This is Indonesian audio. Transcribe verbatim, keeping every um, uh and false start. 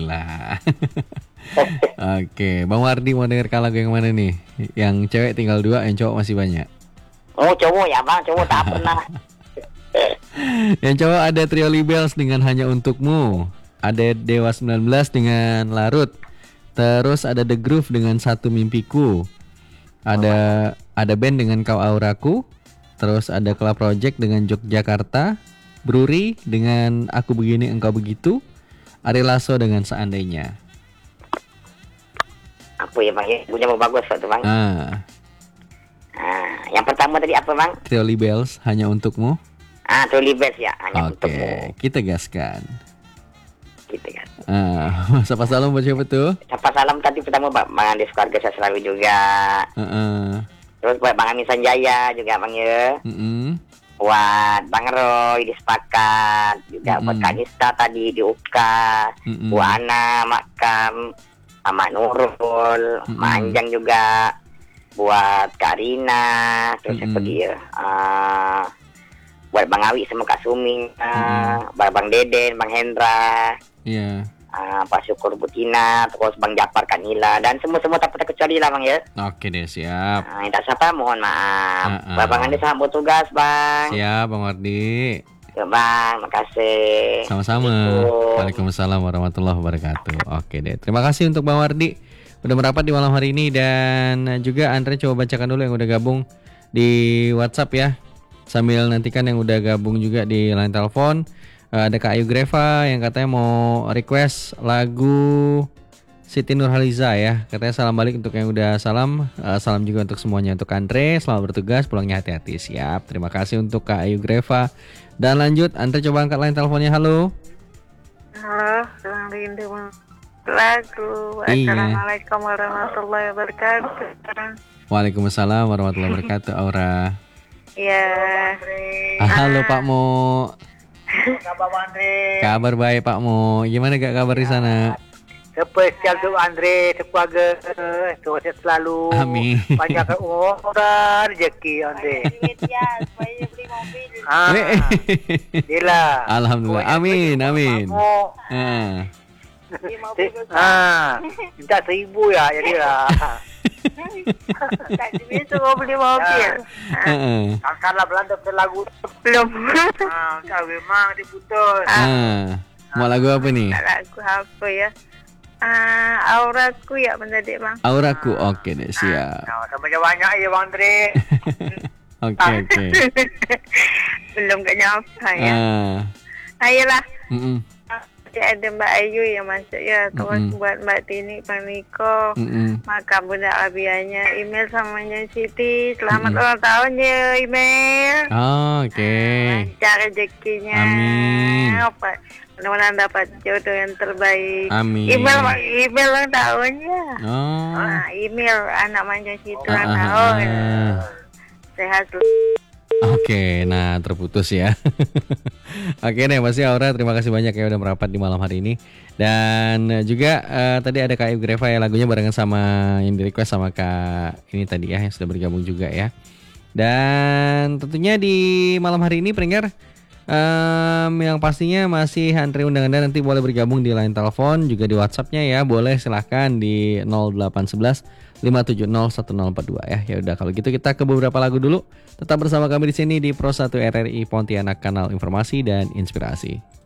Alhamdulillah. Oke, Bang Wardi mau denger lagu yang mana nih? Yang cewek tinggal dua, yang cowok masih banyak. Oh cowok ya bang, cowok tak pernah. Yang cowok ada Trio Libels dengan Hanya Untukmu, ada Dewa sembilan belas dengan Larut, terus ada The Groove dengan Satu Mimpiku, ada ada band dengan Kau Auraku, terus ada Club Project dengan Yogyakarta, Bruri dengan Aku Begini Engkau Begitu, Ari Lasso dengan Seandainya. Apa ya bang? Punya mau bagus tuh bang. Ah, Ah, yang pertama tadi apa bang? Trio Libels Hanya Untukmu. Ah, Truly Best ya, hanya Oke, untukmu. kita gaskan. Gitu kan. Ah, sapa salam buat siapa tuh? Sapa salam tadi pertama bang, bang Andi keluarga saya selalu juga. Heeh. Terus buat Bang Amin Sanjaya juga bang ya. Heeh. Buat Bang Roy di Sepakat, juga buat Mm-mm. Kak Nista tadi di U K A, Mm-mm. Bu Ana, Makam, sama Nurul, Mm-mm. Mak Anjang juga, buat Kak Rina, terus siapa Mm-mm. dia? Ah, buat Bang Awi sama Kak Suming, ah, buat Bang Deden, Bang Hendra, Iya. ah, Pak Syukur Butina, terus Bang Japar Kanila, dan semua-semua tak terkecuali lah bang ya. Oke deh, siap. Ah, tak siapa mohon maaf. Ah, ah. Buat Bang Andi sambut tugas bang. Siap, Bang Wardi. Ya bang, makasih. Sama-sama. Assalamualaikum. Waalaikumsalam warahmatullahi wabarakatuh. Oke deh. Terima kasih untuk Bang Wardi udah merapat di malam hari ini, dan juga Andre coba bacakan dulu yang udah gabung di WhatsApp ya. Sambil nantikan yang udah gabung juga di line telepon. Uh, ada Kak Ayu Greva yang katanya mau request lagu Siti Nurhaliza ya. Katanya salam balik untuk yang udah salam. Uh, salam juga untuk semuanya, untuk Andre. Selamat bertugas, pulangnya hati-hati. Siap. Terima kasih untuk Kak Ayu Greva. Dan lanjut, Andre coba angkat line teleponnya. Halo. Halo, Bang Rindu lagu. Iya. Assalamualaikum warahmatullahi wabarakatuh. Waalaikumsalam warahmatullahi wabarakatuh. Aura. Ya. Ah, halo Pak Mo. Kabar Bang Andre. Kabar baik Pak Mo. Gimana gak kabar di sana? Spesial untuk Andre, sekeluarga. Sehat selalu. Amin. Banyak umur dan rezeki Andre. Supaya beli mobil. Ah, Eh, Dila. Alhamdulillah. Amin, amin. Ah. Beli mobil Ah, minta seribu ya, jadi lah. tak bisa mau beli mobil. Heeh. Angkatlah Belanda ke lagu. Belum. Ah, kau memang diputus. Ah. Mau lagu apa nih? Lagu apa ya? Ah, auraku ya menjadi bang. Auraku. Oke deh, siap. Nah, sama banyak ya Bang Andre. Oke, oke. Belum gak nyapa ya. Ah. Ayolah. Mm-mm. Ada Mbak Ayu yang masuk ya. Terus Mm-mm. buat Mbak Tini, Bang Niko. Mm-mm. Maka Bunda Abianya email samanya Siti. Selamat Mm-mm. ulang tahun ya email. Oke. Lancar rezekinya. Amin. Apa? Mudah-mudahan dapat jodoh yang terbaik. Amin. Email email ulang tahunnya. Oh. Nah, email anak manja situ Ah, ulang ah, tahun. ah. Sehat selalu. Oke, nah terputus ya. Oke deh, Mas Aura, terima kasih banyak ya udah merapat di malam hari ini. Dan eh, juga eh, tadi ada Kak Ibu Greva ya, lagunya barengan sama yang di request sama Kak ini tadi ya, yang sudah bergabung juga ya. Dan tentunya di malam hari ini pendengar, em, yang pastinya masih antri undangan, dan nanti boleh bergabung di line telepon juga di WhatsAppnya ya, boleh silahkan di nol delapan satu satu lima tujuh nol satu nol empat dua ya. Ya udah kalau gitu kita ke beberapa lagu dulu. Tetap bersama kami di sini di Pro satu R R I Pontianak, kanal informasi dan inspirasi.